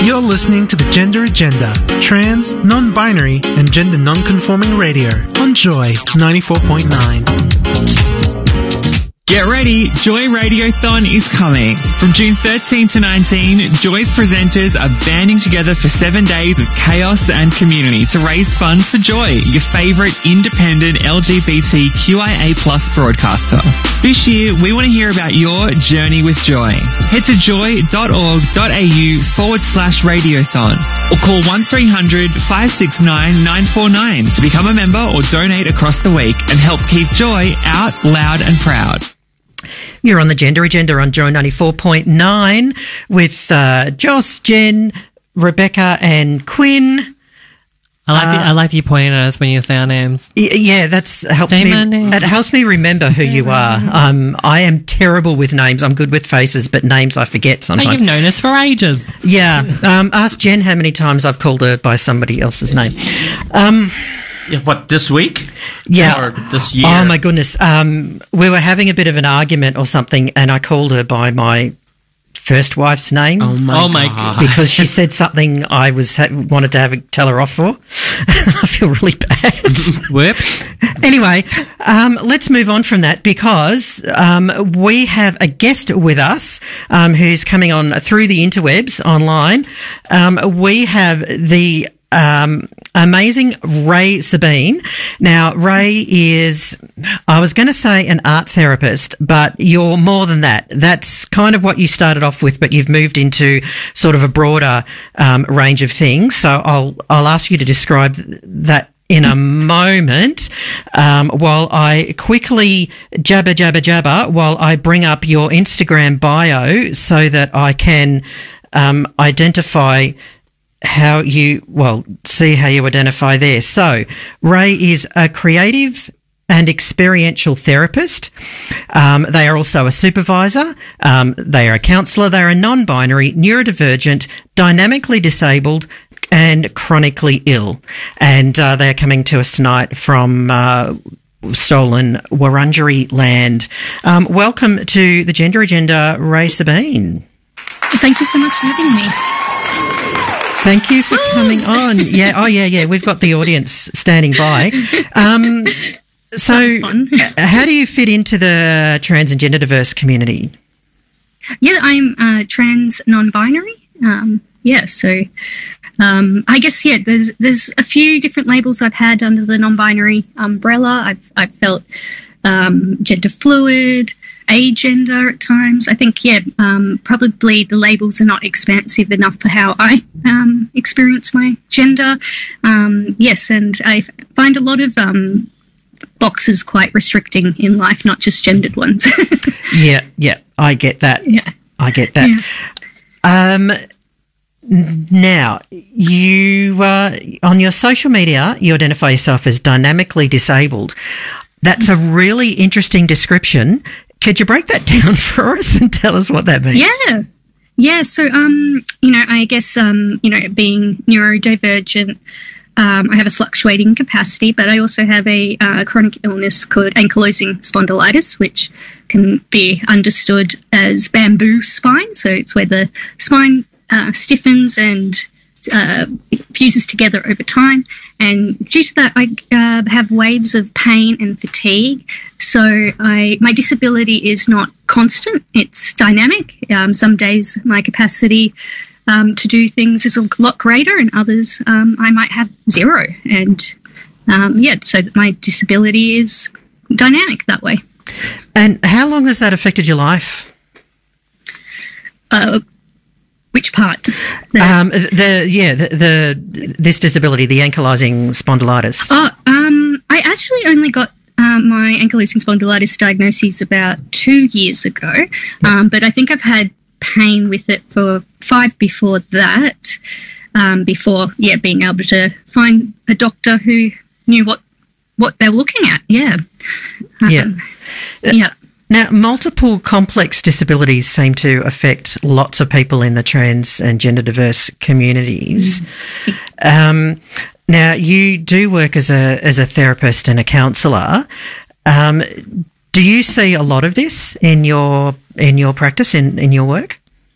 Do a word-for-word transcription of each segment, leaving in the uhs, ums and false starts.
You're listening to the Gender Agenda, trans, non-binary, and gender non-conforming radio on Joy ninety-four point nine. Get ready, Joy Radiothon is coming. From June thirteenth to nineteenth, Joy's presenters are banding together for seven days of chaos and community to raise funds for Joy, your favourite independent L G B T Q I A plus broadcaster. This year, we want to hear about your journey with Joy. Head to joy.org.au forward slash radiothon or call one three hundred five six nine nine four nine to become a member or donate across the week and help keep Joy out loud and proud. You're on the Gender Agenda on Joy ninety-four point nine with uh, Joss, Jen, Rebecca and Quinn. I like, uh, the, I like you pointing at us when you say our names. Y- yeah, that's helps Say me. my name. It helps me remember who you are. Um, I am terrible with names. I'm good with faces, but names I forget Hey, sometimes. you've known us for ages. Yeah. Um, ask Jen how many times I've called her by somebody else's name. Um, Yeah, what, this week? Yeah. Or this year? Oh, my goodness. Um, we were having a bit of an argument or something, and I called her by my first wife's name. Oh, my Oh, my God. Because she said something I was ha- wanted to have a, tell her off for. I feel really bad. Whoops. Anyway, um, let's move on from that because um, we have a guest with us um, who's coming on through the interwebs online. Um, we have the um, amazing Ray Sabine. Now, Ray is, I was going to say an art therapist, but you're more than that. That's kind of what you started off with, but you've moved into sort of a broader um, range of things. So I'll I'll ask you to describe that in a moment, um, while I quickly jabber, jabber, jabber, while I bring up your Instagram bio so that I can um, identify how you, well, see how you identify there. So, Ray is a creative and experiential therapist. Um, they are also a supervisor. Um, they are a counsellor. They are a non-binary, neurodivergent, dynamically disabled, and chronically ill. And uh, they are coming to us tonight from uh, stolen Wurundjeri land. Um, welcome to the Gender Agenda, Ray Sabine. Thank you so much for having me. Thank you for coming on. Yeah, oh yeah, yeah. We've got the audience standing by. Um, so, That was fun. how do you fit into the trans and gender diverse community? Yeah, I'm uh, trans non-binary. Um, yeah, so um, I guess yeah, there's there's a few different labels I've had under the non-binary umbrella. I've I've felt um, gender fluid, agender at times. I think yeah, um, probably the labels are not expansive enough for how I um, experience my gender. Um, yes, and I f- find a lot of um, boxes quite restricting in life, not just gendered ones. Yeah, yeah, I get that. Yeah. I get that. Yeah. Um, n- now, you uh, on your social media, you identify yourself as dynamically disabled. That's a really interesting description. Could you break that down for us and tell us what that means? Yeah. Yeah. So, um, you know, I guess, um, you know, being neurodivergent, um, I have a fluctuating capacity, but I also have a uh, chronic illness called ankylosing spondylitis, which can be understood as bamboo spine. So it's where the spine uh, stiffens and uh, fuses together over time. And due to that, I uh, have waves of pain and fatigue. So I, my disability is not constant; it's dynamic. Um, some days my capacity um, to do things is a lot greater, and others um, I might have zero. And um, yeah, so my disability is dynamic that way. And how long has that affected your life? Uh, which part? The- Um, the yeah, the, the this disability, the ankylosing spondylitis. Oh, um, I actually only got um, my ankylosing spondylitis diagnosis about two years ago, um, but I think I've had pain with it for five before that. Um, before, yeah, being able to find a doctor who knew what what they were looking at. Yeah, um, Yeah. yeah. Now, multiple complex disabilities seem to affect lots of people in the trans and gender diverse communities. Um, now, you do work as a as a therapist and a counsellor. Um, do you see a lot of this in your in your practice in, in your work?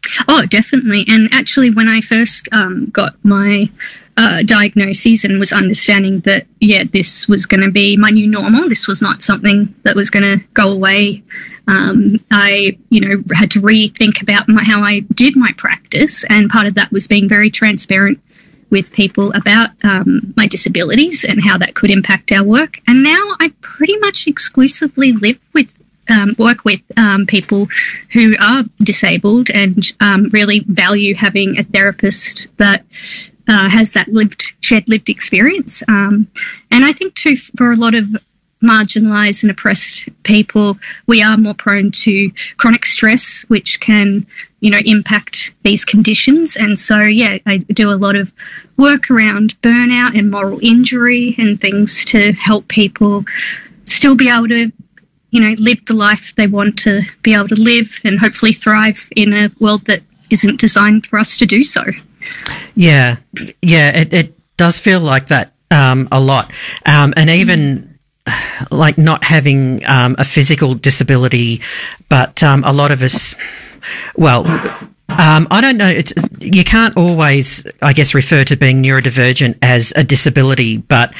Oh, definitely. And actually, when I first um, got my uh, diagnoses and was understanding that, yeah, this was going to be my new normal, this was not something that was going to go away. Um, I, you know, had to rethink about my, how I did my practice, and part of that was being very transparent with people about um, my disabilities and how that could impact our work. And now I pretty much exclusively live with, um, work with um, people who are disabled, and um, really value having a therapist that uh, has that lived, shared lived experience. Um, and I think too, for a lot of marginalised and oppressed people, we are more prone to chronic stress, which can, you know, impact these conditions. And so, yeah, I do a lot of work around burnout and moral injury and things to help people still be able to, you know, live the life they want to be able to live, and hopefully thrive in a world that isn't designed for us to do so. Yeah, yeah, it, it does feel like that um, a lot. Um, and even like not having um, a physical disability, but um, a lot of us, well, um, I don't know, it's, you can't always, I guess, refer to being neurodivergent as a disability, but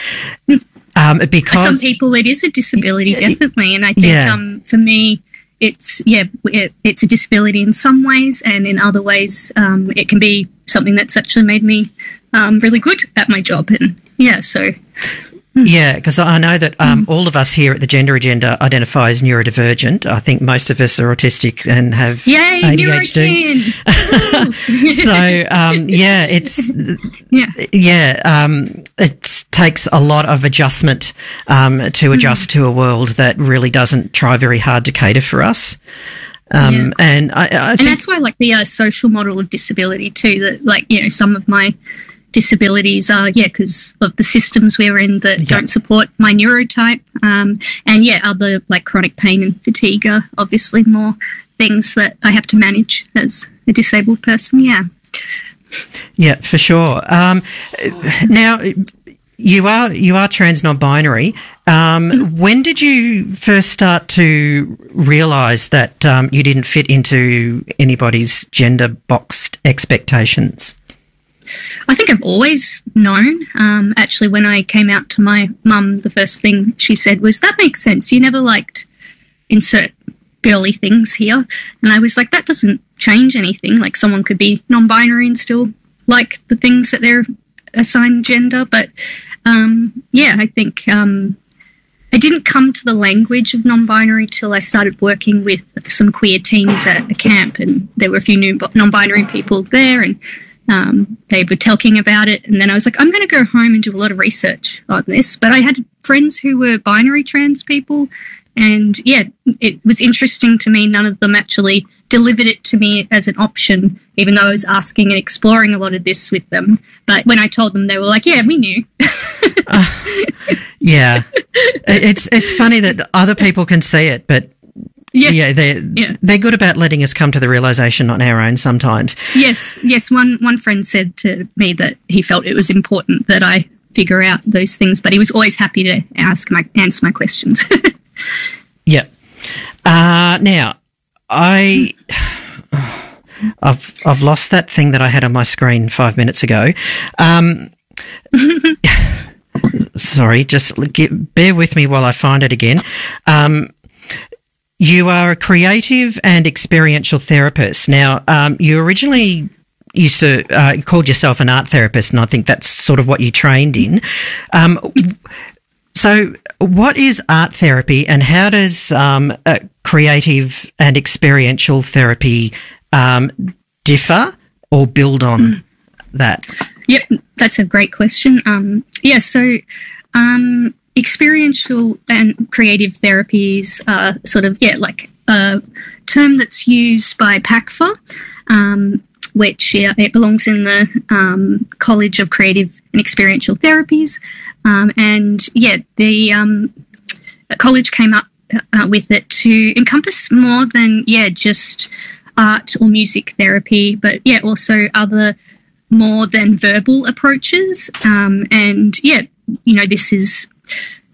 um, because... For some people it is a disability, definitely, and I think yeah. um, for me, it's, yeah, it, it's a disability in some ways, and in other ways um, it can be something that's actually made me um, really good at my job, and yeah, so... Yeah, because I know that um, mm. all of us here at the Gender Agenda identify as neurodivergent. I think most of us are autistic and have Yay, A D H D. So, um, yeah, it's yeah, yeah, um, it takes a lot of adjustment um, to adjust mm. to a world that really doesn't try very hard to cater for us. Um, yeah. And I, I think, and that's why, like, the uh, social model of disability too. That, like, you know, some of my disabilities are, yeah, because of the systems we're in that yep. don't support my neurotype. Um, and, yeah, other, like, chronic pain and fatigue are obviously more things that I have to manage as a disabled person, yeah. Yeah, for sure. Um, now, you are you are trans non-binary. Um, when did you first start to realise that um, you didn't fit into anybody's gender-boxed expectations? I think I've always known. Um, actually, when I came out to my mum, the first thing she said was, "That makes sense. You never liked insert girly things here." And I was like, that doesn't change anything. Like, someone could be non-binary and still like the things that they're assigned gender. But, um, yeah, I think um, I didn't come to the language of non-binary till I started working with some queer teens at a camp, and there were a few new non-binary people there, and Um, they were talking about it, and then I was like, I'm going to go home and do a lot of research on this. But I had friends who were binary trans people, and yeah, it was interesting to me. None of them actually delivered it to me as an option, even though I was asking and exploring a lot of this with them. But when I told them, they were like, yeah, we knew. uh, yeah. It's, it's funny that other people can see it, but Yeah, yeah, they're, yeah. they're good about letting us come to the realisation on our own sometimes. Yes, yes. One one friend said to me that he felt it was important that I figure out those things, but he was always happy to ask my answer my questions. Yeah. Uh, now, I, I've I've lost that thing that I had on my screen five minutes ago. Um, sorry, just get, bear with me while I find it again. Um, You are a creative and experiential therapist. Now, um, you originally used to uh, called yourself an art therapist, and I think that's sort of what you trained in. Um, so, what is art therapy, and how does um, a creative and experiential therapy um, differ or build on mm. that? Yep, that's a great question. Um, yeah, so. Um, Experiential and creative therapies are sort of, yeah, like a term that's used by P A C F A, um, which yeah, it belongs in the um, College of Creative and Experiential Therapies. Um, and, yeah, the um, college came up uh, with it to encompass more than, yeah, just art or music therapy, but, yeah, also other more than verbal approaches. Um, and, yeah, you know, this is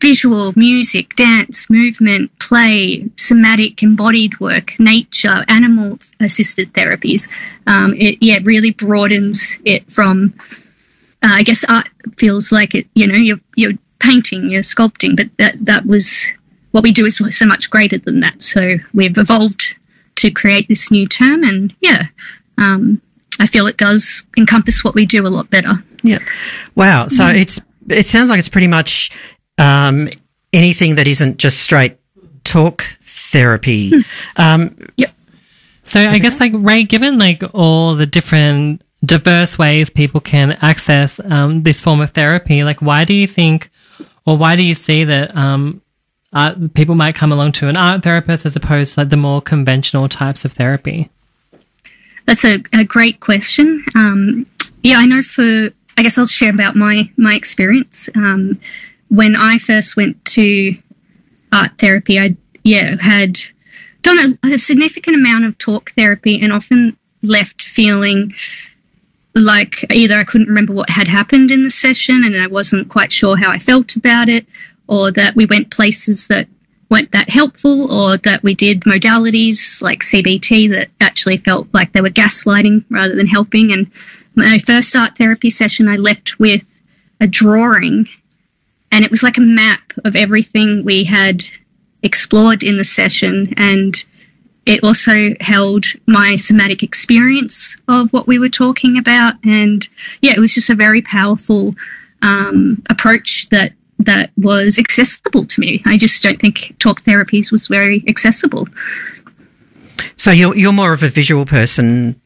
visual, music, dance, movement, play, somatic, embodied work, nature, animal-assisted therapies. Um, it, yeah, really broadens it from, uh, I guess art feels like it, you know, you're, you're painting, you're sculpting, but that, that was, what we do is so much greater than that. So we've evolved to create this new term, and yeah, um, I feel it does encompass what we do a lot better. Yeah. Wow. So mm. it's, it sounds like it's pretty much um, anything that isn't just straight talk therapy. Mm. Um, yep. So I guess, like, Ray, given like all the different diverse ways people can access um, this form of therapy, like, why do you think, or why do you see that um, art, people might come along to an art therapist as opposed to like the more conventional types of therapy? That's a, a great question. Um, yeah, I know for, I guess I'll share about my, my experience. Um, when I first went to art therapy, I, yeah, had done a, a significant amount of talk therapy and often left feeling like either I couldn't remember what had happened in the session and I wasn't quite sure how I felt about it, or that we went places that weren't that helpful, or that we did modalities like C B T that actually felt like they were gaslighting rather than helping. And my first art therapy session, I left with a drawing, and it was like a map of everything we had explored in the session, and it also held my somatic experience of what we were talking about. And yeah, it was just a very powerful um, approach that that was accessible to me. I just don't think talk therapies was very accessible. So you're you're more of a visual person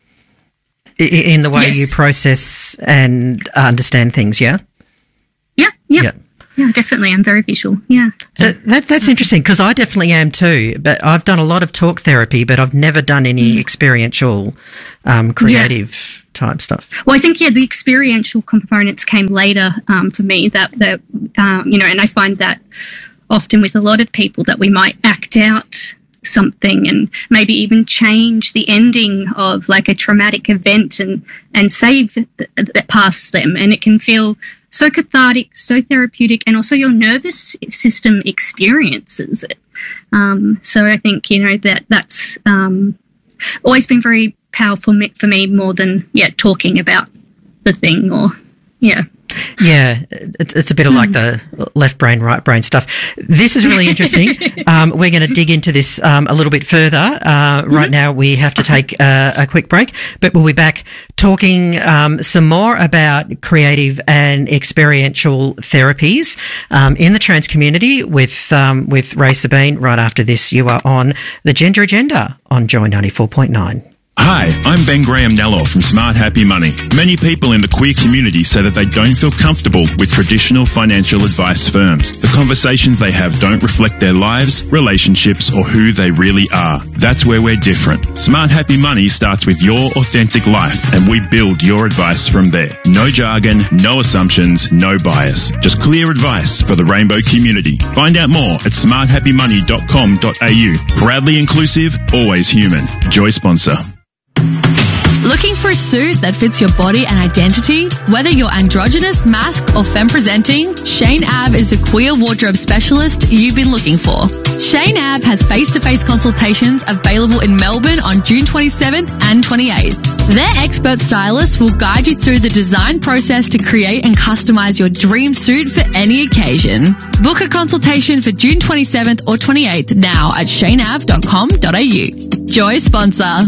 in the way yes. you process and understand things, yeah? Yeah, yeah. Yeah. Yeah, definitely. I'm very visual. Yeah. That, that, that's interesting, because I definitely am too. But I've done a lot of talk therapy, but I've never done any mm. experiential, um, creative yeah. type stuff. Well, I think, yeah, the experiential components came later um, for me. That, that um, you know, and I find that often with a lot of people that we might act out something and maybe even change the ending of like a traumatic event and, and save that past them. And it can feel so cathartic, so therapeutic, and also your nervous system experiences it. Um, so I think, you know, that that's um, always been very powerful for me, more than, yeah, talking about the thing or, yeah. Yeah, it's, it's a bit of like the left brain, right brain stuff. This is really interesting. um, we're going to dig into this um, a little bit further. Uh, right mm-hmm. now we have to take uh, a quick break, but we'll be back talking um, some more about creative and experiential therapies um, in the trans community with um, with Ray Sabine. Right after this, you are on the Gender Agenda on Joy ninety-four point nine. Hi, I'm Ben Graham-Nello from Smart Happy Money. Many people in the queer community say that they don't feel comfortable with traditional financial advice firms. The conversations they have don't reflect their lives, relationships, or who they really are. That's where we're different. Smart Happy Money starts with your authentic life, and we build your advice from there. No jargon, no assumptions, no bias. Just clear advice for the rainbow community. Find out more at smart happy money dot com dot a u. Proudly inclusive, always human. Joy sponsor. Looking for a suit that fits your body and identity? Whether you're androgynous, masc, or femme presenting, Shane Ab is the queer wardrobe specialist you've been looking for. Shane Ab has face-to-face consultations available in Melbourne on June twenty-seventh and twenty-eighth. Their expert stylists will guide you through the design process to create and customize your dream suit for any occasion. Book a consultation for June twenty-seventh or twenty-eighth now at shane ab dot com dot a u. Joy sponsor.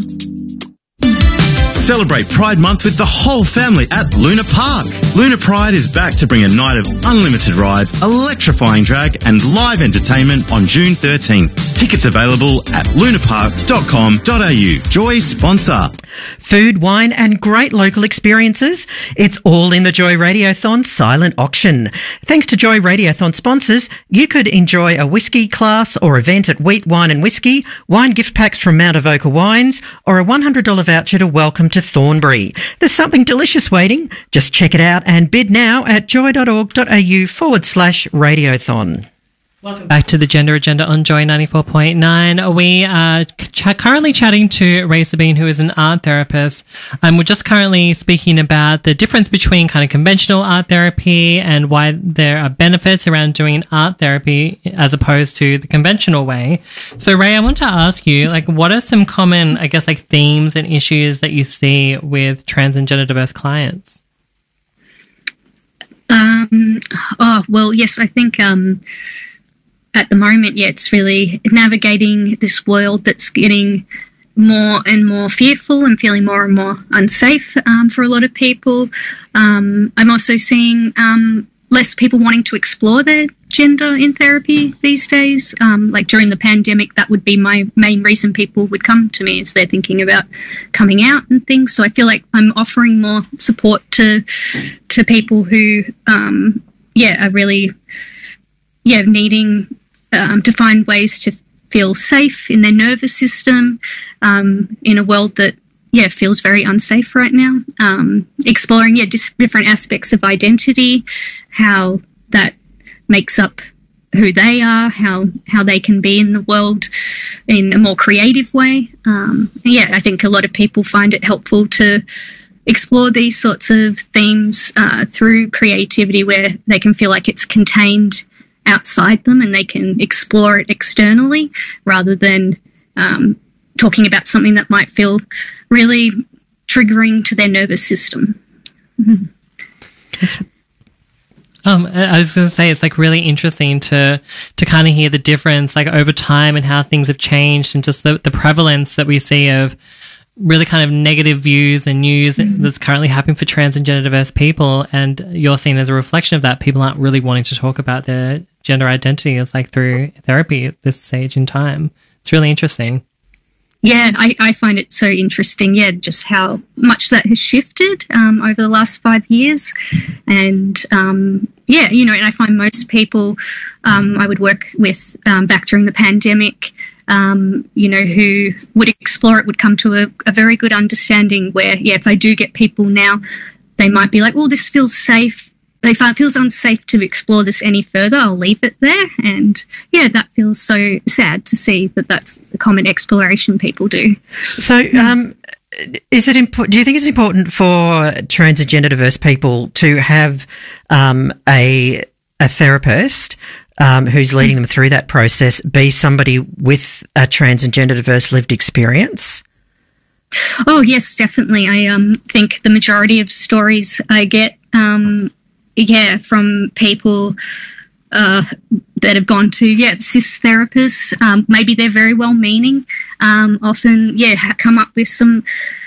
Celebrate Pride Month with the whole family at Luna Park. Luna Pride is back to bring a night of unlimited rides, electrifying drag and live entertainment on June thirteenth. Tickets available at luna park dot com dot a u. Joy sponsor. Food, wine and great local experiences. It's all in the Joy Radiothon silent auction. Thanks to Joy Radiothon sponsors, you could enjoy a whiskey class or event at Wheat Wine and Whiskey, wine gift packs from Mount Avoca Wines, or a one hundred dollars voucher to welcome to Thornbury. There's something delicious waiting. Just check it out and bid now at joy dot org dot a u forward slash radiothon. Welcome back to the Gender Agenda on Joy ninety-four point nine. We are ch- currently chatting to Ray Sabine, who is an art therapist. Um, we're just currently speaking about the difference between kind of conventional art therapy and why there are benefits around doing art therapy as opposed to the conventional way. So, Ray, I want to ask you, like, what are some common, I guess, like themes and issues that you see with trans and gender diverse clients? Um, oh, well, yes, I think... Um, At the moment, yeah, it's really navigating this world that's getting more and more fearful and feeling more and more unsafe um, for a lot of people. Um, I'm also seeing um, less people wanting to explore their gender in therapy these days. Um, like during the pandemic, that would be my main reason people would come to me, is they're thinking about coming out and things. So I feel like I'm offering more support to to people who, um, yeah, are really, yeah, needing Um, to find ways to feel safe in their nervous system um, in a world that, yeah, feels very unsafe right now. Um, exploring, yeah, dis- different aspects of identity, how that makes up who they are, how how they can be in the world in a more creative way. Um, yeah, I think a lot of people find it helpful to explore these sorts of themes uh, through creativity, where they can feel like it's contained outside them and they can explore it externally rather than um, talking about something that might feel really triggering to their nervous system. Mm-hmm. Um, I was going to say, it's like really interesting to to kind of hear the difference, like over time, and how things have changed, and just the, the prevalence that we see of really kind of negative views and news mm-hmm. that's currently happening for trans and gender diverse people. And you're seen as a reflection of that. People aren't really wanting to talk about their gender identity as like through therapy at this stage in time. It's really interesting. Yeah, I, I find it so interesting, yeah, just how much that has shifted um, over the last five years. And, um, yeah, you know, and I find most people um, I would work with um, back during the pandemic, um, you know, who would explore it would come to a, a very good understanding where, yeah, if I do get people now, they might be like, well, this feels safe. If it feels unsafe to explore this any further, I'll leave it there. And yeah, that feels so sad to see that that's a common exploration people do. So, um, is it important? Do you think it's important for trans and gender diverse people to have um, a a therapist um, who's leading them through that process be somebody with a trans and gender diverse lived experience? Oh yes, definitely. I um, think the majority of stories I get. Um, Yeah, from people uh, that have gone to, yeah, cis therapists. Um, maybe they're very well-meaning. Um, often, yeah, come up with some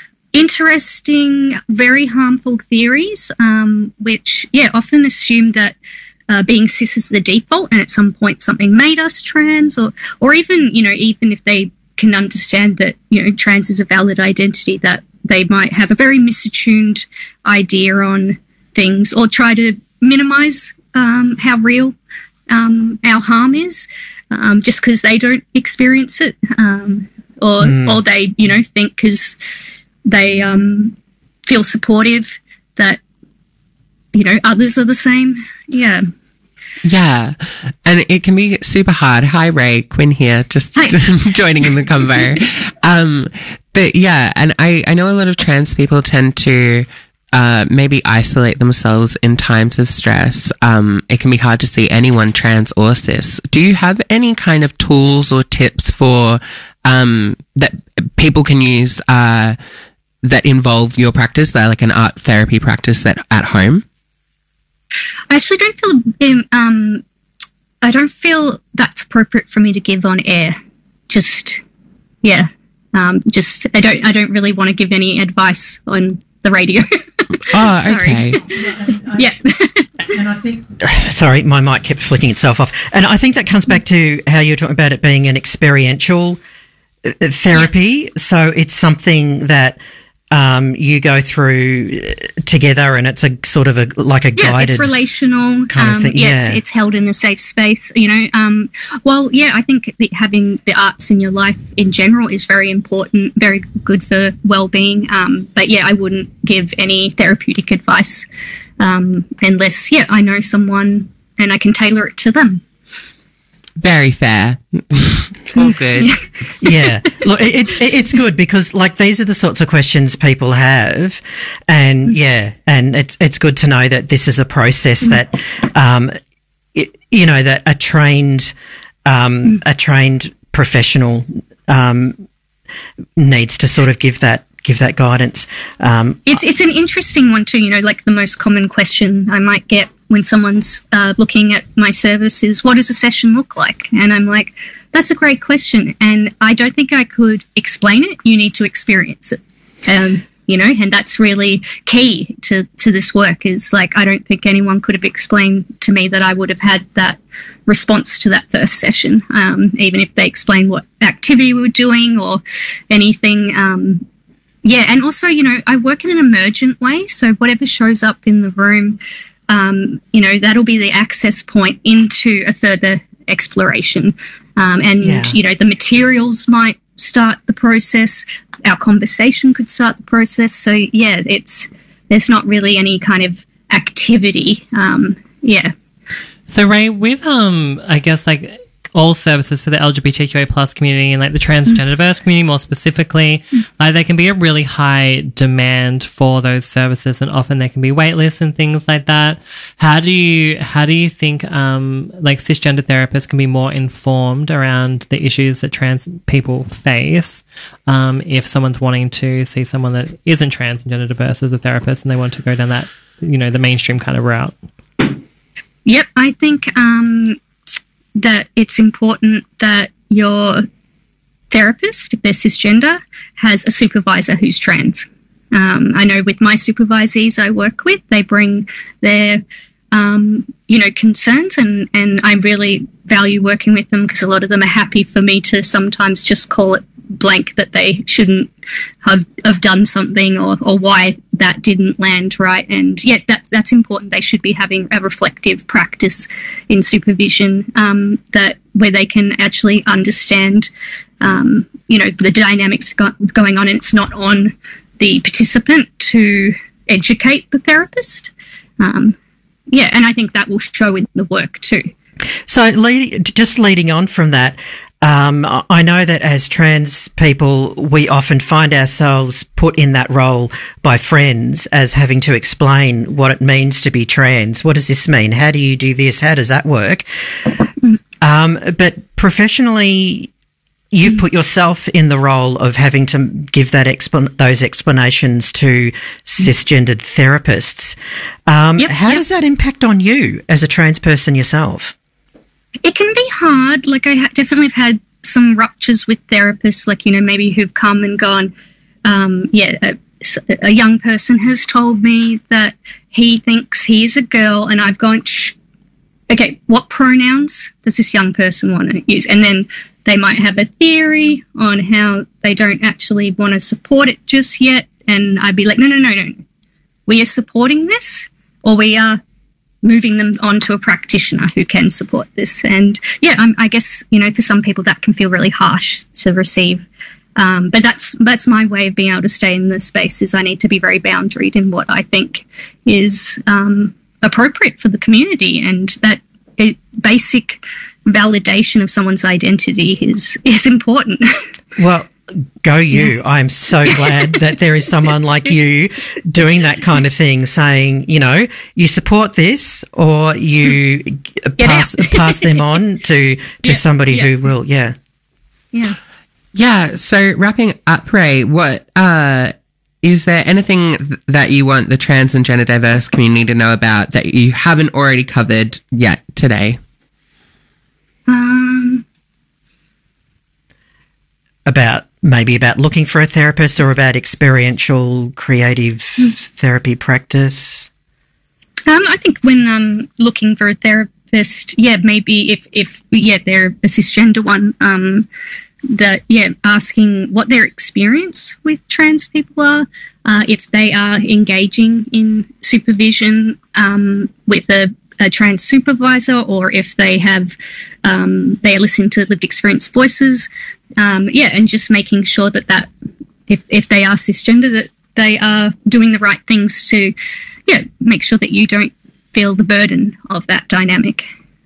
interesting, very harmful theories, um, which, yeah, often assume that uh, being cis is the default and at some point something made us trans, or, or even, you know, even if they can understand that, you know, trans is a valid identity, that they might have a very misattuned idea on things, or try to minimize um, how real um, our harm is, um, just because they don't experience it, um, or mm. or they, you know, think because they um, feel supportive that, you know, others are the same. Yeah. Yeah, and it can be super hard. Hi, Ray, Quinn here, just joining in the convo. Um, but yeah, and I, I know a lot of trans people tend to Uh, maybe isolate themselves in times of stress. Um, it can be hard to see anyone trans or cis. Do you have any kind of tools or tips for um, that people can use uh, that involve your practice, that like an art therapy practice that at home? I actually don't feel um, I don't feel that's appropriate for me to give on air. Just yeah, um, just I don't I don't really want to give any advice on the radio. Oh, okay. Yeah. And I think, sorry, my mic kept flicking itself off. And I think that comes back to how you're talking about it being an experiential therapy. Yes. So it's something that um, you go through together, and it's a sort of a like a yeah, guided, it's relational kind um, of thing. Yeah, Yeah, it's, it's held in a safe space. You know, um, well, yeah, I think that having the arts in your life in general is very important, very good for well-being. Um, but yeah, I wouldn't give any therapeutic advice um, unless, yeah, I know someone and I can tailor it to them. very fair. All good. Yeah. Look, it- it's it- it's good because like these are the sorts of questions people have, and yeah, and it's it's good to know that this is a process that, um, it, you know, that a trained um a trained professional um needs to sort of give that give that guidance. Um, It's it's an interesting one too. You know, like the most common question I might get when someone's uh, looking at my service is, "What does a session look like?" And I'm like, "That's a great question, and I don't think I could explain it. You need to experience it." Um, you know, and that's really key to to this work. Is like I don't think anyone could have explained to me that I would have had that response to that first session, um, even if they explained what activity we were doing or anything. Um, Yeah, and also, you know, I work in an emergent way, so whatever shows up in the room, um, you know, that'll be the access point into a further exploration. Um, and, Yeah. you know, the materials might start the process, our conversation could start the process. So, yeah, it's there's not really any kind of activity. Um, yeah. So, Ray, with, um, I guess, like, all services for the L G B T Q A plus community and like the trans and gender diverse community more specifically, like there can be a really high demand for those services, and often there can be wait lists and things like that. How do you how do you think um like cisgender therapists can be more informed around the issues that trans people face um if someone's wanting to see someone that isn't trans and gender diverse as a therapist and they want to go down that, you know, the mainstream kind of route? Yep, I think um that it's important that your therapist, if they're cisgender, has a supervisor who's trans. Um, I know with my supervisees I work with, they bring their, um, you know, concerns, and, and I really value working with them because a lot of them are happy for me to sometimes just call it blank that they shouldn't have, have done something or, or why that didn't land right. And yet that that's important. They should be having a reflective practice in supervision um, that where they can actually understand, um, you know, the dynamics go- going on, and it's not on the participant to educate the therapist. Um, yeah, and I think that will show in the work too. So, lead, just leading on from that, um, I know that as trans people, we often find ourselves put in that role by friends as having to explain what it means to be trans. What does this mean? How do you do this? How does that work? Um, but professionally, you've put yourself in the role of having to give that explan- those explanations to cisgendered therapists. Um, Yep, how yep. does that impact on you as a trans person yourself? It can be hard. Like I ha- definitely have had some ruptures with therapists, like, you know, maybe who've come and gone, um, yeah, a, a young person has told me that he thinks he's a girl, and I've gone, shh, okay, what pronouns does this young person want to use? And then they might have a theory on how they don't actually want to support it just yet. And I'd be like, no, no, no, no. We are supporting this, or we are moving them on to a practitioner who can support this. And yeah, I'm, I guess, you know, for some people that can feel really harsh to receive. Um, but that's that's my way of being able to stay in the space, is I need to be very boundaried in what I think is um, appropriate for the community, and that it, basic validation of someone's identity is is important. Well, go you. I'm so glad that there is someone like you doing that kind of thing, saying, you know, you support this, or you pass pass them on to, to Yeah, somebody yeah. who will, yeah. Yeah. Yeah. So wrapping up, Ray, what, uh, is there anything th- that you want the trans and gender diverse community to know about that you haven't already covered yet today? Um, About maybe about looking for a therapist, or about experiential creative therapy practice? Um, I think when um, looking for a therapist, yeah, maybe if, if yeah, they're a cisgender one, um, that, yeah, asking what their experience with trans people are, uh, if they are engaging in supervision um, with a, a trans supervisor, or if they have, um, they are listening to lived experience voices, um, yeah, and just making sure that that, if, if they are cisgender, that they are doing the right things to, yeah, make sure that you don't feel the burden of that dynamic.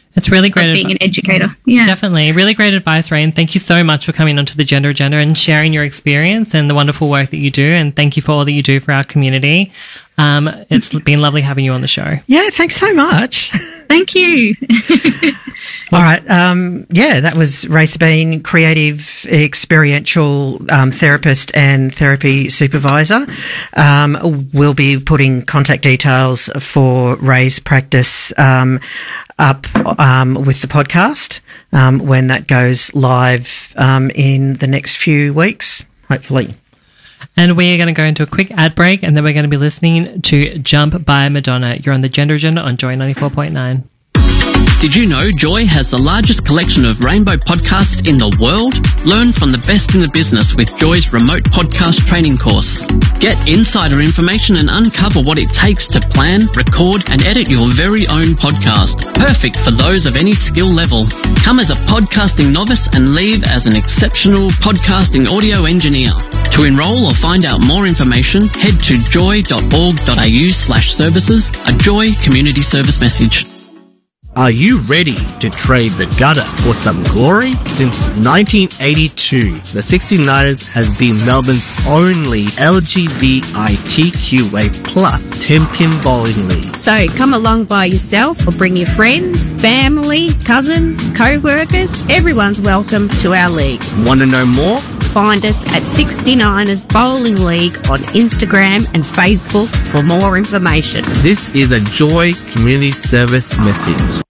It's really great. of being advi- an educator. Yeah. Definitely. Really great advice, Ray. And thank you so much for coming onto the Gender Agenda and sharing your experience and the wonderful work that you do. And thank you for all that you do for our community. Um, it's been lovely having you on the show. Yeah, thanks so much. Thank you. All right. Um, yeah, that was Ray Sabine, creative, experiential um, therapist and therapy supervisor. Um, we'll be putting contact details for Ray's practice um, up um, with the podcast um, when that goes live um, in the next few weeks, hopefully. And we are going to go into a quick ad break, and then we're going to be listening to Jump by Madonna. You're on the Gender Agenda on Joy ninety-four point nine. Did you know Joy has the largest collection of rainbow podcasts in the world? Learn from the best in the business with Joy's remote podcast training course. Get insider information and uncover what it takes to plan, record, and edit your very own podcast. Perfect for those of any skill level. Come as a podcasting novice and leave as an exceptional podcasting audio engineer. To enrol or find out more information, head to joy.org.au slash services, a Joy community service message. Are you ready to trade the gutter for some glory? Since nineteen eighty-two, the sixty-niners has been Melbourne's only L G B T Q A plus ten-pin bowling league. So come along by yourself or bring your friends, family, cousins, co-workers. Everyone's welcome to our league. Want to know more? Find us at sixty-niners Bowling League on Instagram and Facebook for more information. This is a Joy community service message.